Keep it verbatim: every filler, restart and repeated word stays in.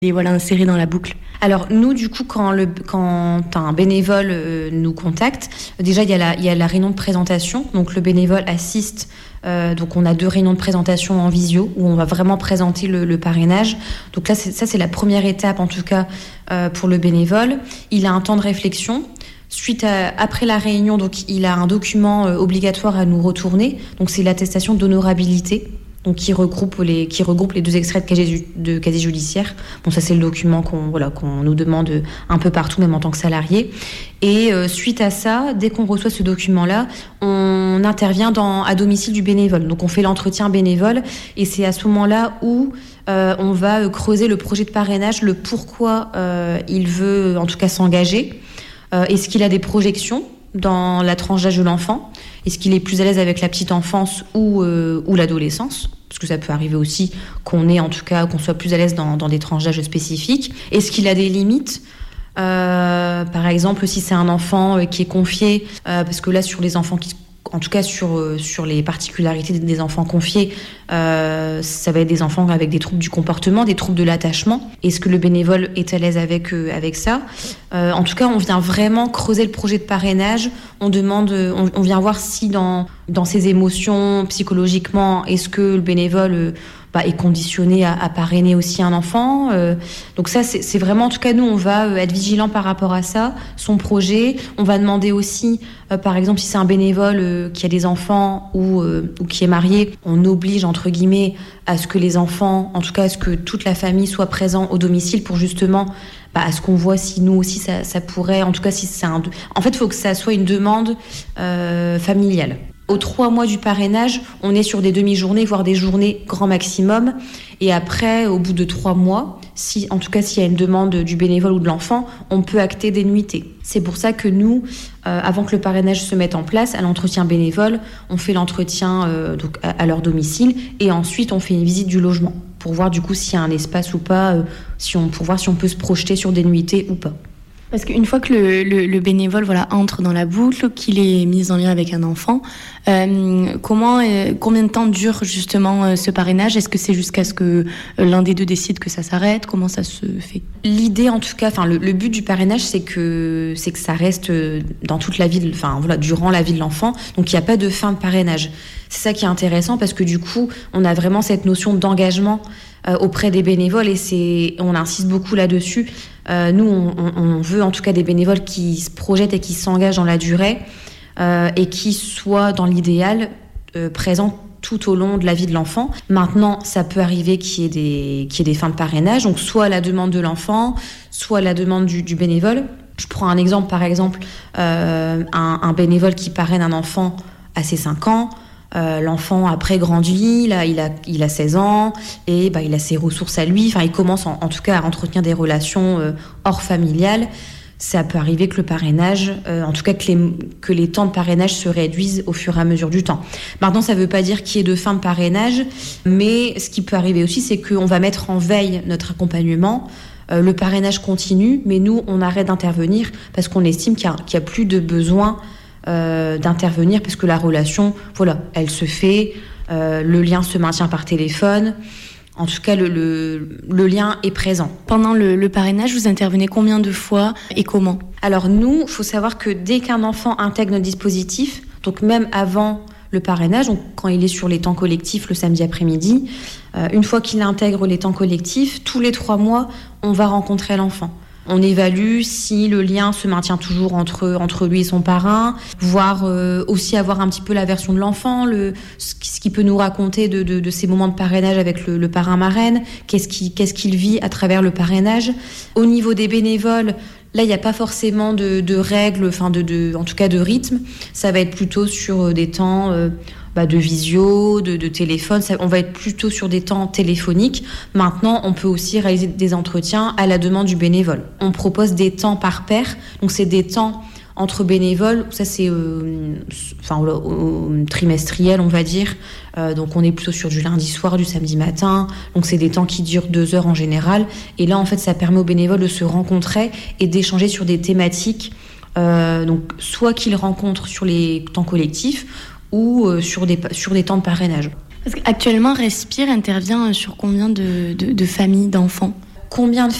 les voilà insérés dans la boucle? Alors nous, du coup, quand, le, quand un bénévole euh, nous contacte, déjà il y a la, il y a la réunion de présentation. Donc le bénévole assiste. Euh, donc on a deux réunions de présentation en visio où on va vraiment présenter le, le parrainage. Donc là, c'est, ça c'est la première étape en tout cas euh, pour le bénévole. Il a un temps de réflexion. Suite à, après la réunion, donc il a un document euh, obligatoire à nous retourner. Donc c'est l'attestation d'honorabilité. Donc qui regroupe les qui regroupe les deux extraits de casier, de casier judiciaire. Bon, ça c'est le document qu'on voilà qu'on nous demande un peu partout, même en tant que salarié. Et euh, suite à ça, dès qu'on reçoit ce document-là, on intervient dans à domicile du bénévole. Donc on fait l'entretien bénévole, et c'est à ce moment-là où euh, on va creuser le projet de parrainage, le pourquoi euh, il veut en tout cas s'engager. Euh, est-ce qu'il a des projections dans la tranche d'âge de l'enfant? Est-ce qu'il est plus à l'aise avec la petite enfance ou, euh, ou l'adolescence? Parce que ça peut arriver aussi qu'on ait, en tout cas, qu'on soit plus à l'aise dans, dans des tranches d'âge spécifiques. Est-ce qu'il a des limites? Euh, par exemple, si c'est un enfant qui est confié, euh, parce que là, sur les enfants qui en tout cas sur, euh, sur les particularités des enfants confiés, euh, ça va être des enfants avec des troubles du comportement, des troubles de l'attachement. Est-ce que le bénévole est à l'aise avec, euh, avec ça? euh, En tout cas, on vient vraiment creuser le projet de parrainage. On demande, on, on vient voir si dans, dans ses émotions, psychologiquement, est-ce que le bénévole euh, bah, est conditionné à, à parrainer aussi un enfant. Euh, donc ça, c'est, c'est vraiment, en tout cas, nous, on va euh, être vigilant par rapport à ça, son projet. On va demander aussi, euh, par exemple, si c'est un bénévole euh, qui a des enfants ou, euh, ou qui est marié, on oblige, entre guillemets, à ce que les enfants, en tout cas, à ce que toute la famille soit présent au domicile pour justement, bah, à ce qu'on voit si nous aussi, ça, ça pourrait, en tout cas, si c'est un... En fait, il faut que ça soit une demande euh, familiale. Aux trois mois du parrainage, on est sur des demi-journées, voire des journées grand maximum. Et après, au bout de trois mois, si, en tout cas s'il y a une demande du bénévole ou de l'enfant, on peut acter des nuitées. C'est pour ça que nous, euh, avant que le parrainage se mette en place, à l'entretien bénévole, on fait l'entretien euh, donc à, à leur domicile, et ensuite on fait une visite du logement pour voir du coup s'il y a un espace ou pas, euh, si on, pour voir si on peut se projeter sur des nuitées ou pas. Parce qu'une fois que le, le, le bénévole voilà, entre dans la boucle, qu'il est mis en lien avec un enfant, euh, comment, euh, combien de temps dure justement euh, ce parrainage? Est-ce que c'est jusqu'à ce que euh, l'un des deux décide que ça s'arrête? Comment ça se fait? L'idée, en tout cas, enfin le, le but du parrainage, c'est que c'est que ça reste dans toute la vie, enfin voilà, durant la vie de l'enfant. Donc il n'y a pas de fin de parrainage. C'est ça qui est intéressant parce que du coup, on a vraiment cette notion d'engagement euh, auprès des bénévoles et c'est, on insiste beaucoup là-dessus. Euh, nous, on, on veut en tout cas des bénévoles qui se projettent et qui s'engagent dans la durée euh, et qui soient, dans l'idéal, euh, présents tout au long de la vie de l'enfant. Maintenant, ça peut arriver qu'il y ait des, qu'il y ait des fins de parrainage, donc soit à la demande de l'enfant, soit à la demande du, du bénévole. Je prends un exemple, par exemple, euh, un, un bénévole qui parraine un enfant à ses cinq ans. Euh, l'enfant après grandit, là, il a il a seize ans et bah il a ses ressources à lui. Enfin, il commence en, en tout cas à entretenir des relations euh, hors familiales. Ça peut arriver que le parrainage, euh, en tout cas que les que les temps de parrainage se réduisent au fur et à mesure du temps. Maintenant, ça ne veut pas dire qu'il y ait de fin de parrainage, mais ce qui peut arriver aussi, c'est qu'on va mettre en veille notre accompagnement. Euh, le parrainage continue, mais nous, on arrête d'intervenir parce qu'on estime qu'il y a, qu'il y a plus de besoin Euh, d'intervenir parce que la relation, voilà, elle se fait, euh, le lien se maintient par téléphone. En tout cas, le, le, le lien est présent. Pendant le, le parrainage, vous intervenez combien de fois et comment? Alors nous, il faut savoir que dès qu'un enfant intègre notre dispositif, donc même avant le parrainage, donc quand il est sur les temps collectifs le samedi après-midi, euh, une fois qu'il intègre les temps collectifs, tous les trois mois, on va rencontrer l'enfant. On évalue si le lien se maintient toujours entre, entre lui et son parrain, voire euh, aussi avoir un petit peu la version de l'enfant, le, ce, ce qu'il peut nous raconter de, de, de ces moments de parrainage avec le, le parrain-marraine, qu'est-ce qu'il, qu'est-ce qu'il vit à travers le parrainage. Au niveau des bénévoles, là, il n'y a pas forcément de, de règles, enfin de, de, en tout cas de rythme. Ça va être plutôt sur des temps... Euh, Bah de visio, de, de téléphone, ça, on va être plutôt sur des temps téléphoniques. Maintenant, on peut aussi réaliser des entretiens à la demande du bénévole. On propose des temps par paire, donc c'est des temps entre bénévoles, ça c'est euh, enfin, euh, trimestriel on va dire, euh, donc on est plutôt sur du lundi soir, du samedi matin, donc c'est des temps qui durent deux heures en général, et là en fait ça permet aux bénévoles de se rencontrer et d'échanger sur des thématiques, euh, donc soit qu'ils rencontrent sur les temps collectifs, ou euh, sur, des, sur des temps de parrainage. Parce qu'actuellement, Respire intervient sur combien de, de, de familles, d'enfants? combien de